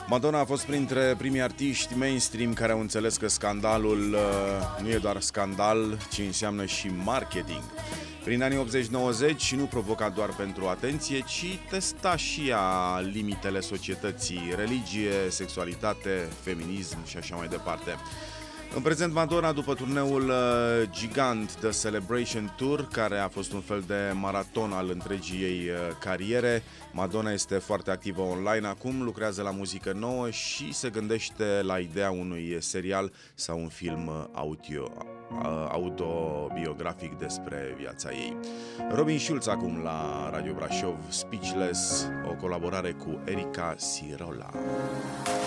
Madonna a fost printre primii artiști mainstream care au înțeles că scandalul nu e doar scandal, ci înseamnă și marketing. Prin anii 80-90 nu provoca doar pentru atenție, ci testa și ea limitele societății, religie, sexualitate, feminism și așa mai departe. În prezent, Madonna, după turneul gigant The Celebration Tour, care a fost un fel de maraton al întregii ei cariere, Madonna este foarte activă online acum, lucrează la muzică nouă și se gândește la ideea unui serial sau un film autobiografic despre viața ei. Robin Schulz acum la Radio Brașov, Speechless, o colaborare cu Erica Sirola.